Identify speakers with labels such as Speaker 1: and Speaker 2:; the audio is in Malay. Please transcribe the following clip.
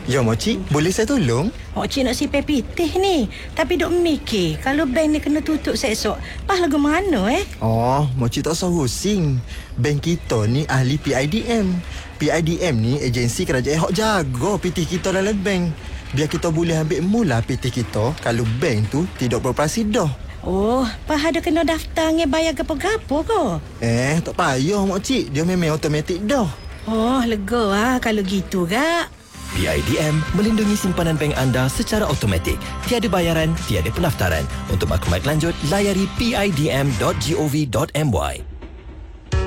Speaker 1: Ya, Makcik, boleh saya tolong?
Speaker 2: Makcik nak sipai pitih ni. Tapi duk mikir, kalau bank ni kena tutup esok, pas lagu mana
Speaker 1: Oh, Makcik tak usah pusing. Bank kita ni ahli PIDM. PIDM ni agensi kerajaan hok jaga PT kita dalam bank. Biar kita boleh ambil mula PT kita kalau bank tu tidak beroperasi dah.
Speaker 2: Oh, pas ada kena daftar nge bayar gapo-gapo ke?
Speaker 1: Tak payah, Makcik. Dia memang automatik dah.
Speaker 2: Oh, lega kalau gitu, Kak.
Speaker 3: PIDM melindungi simpanan bank anda secara automatik. Tiada bayaran, tiada pendaftaran. Untuk maklumat lanjut, layari pidm.gov.my.